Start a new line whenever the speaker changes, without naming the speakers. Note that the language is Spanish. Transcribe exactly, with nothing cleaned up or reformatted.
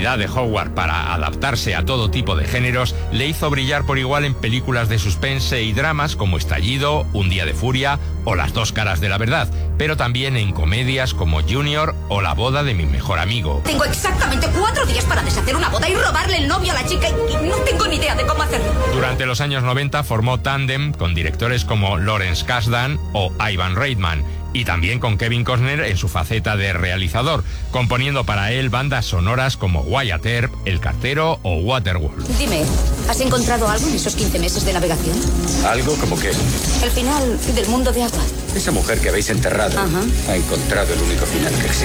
habilidad de Howard para adaptarse a todo tipo de géneros le hizo brillar por igual en películas de suspense y dramas como Estallido, Un día de furia o Las dos caras de la verdad, pero también en comedias como Junior o La boda de mi mejor amigo.
Tengo exactamente cuatro días para deshacer una boda y robarle el novio a la chica y, y no tengo ni idea de cómo hacerlo.
Durante los años noventa formó tándem con directores como Lawrence Kasdan o Ivan Reitman, y también con Kevin Costner en su faceta de realizador, componiendo para él bandas sonoras como Wyatt Earp, El cartero o Waterworld.
Dime, ¿has encontrado algo en esos quince meses de navegación?
¿Algo como qué?
El final del mundo de agua.
Esa mujer que habéis enterrado
Ajá.
ha encontrado el único final que existe.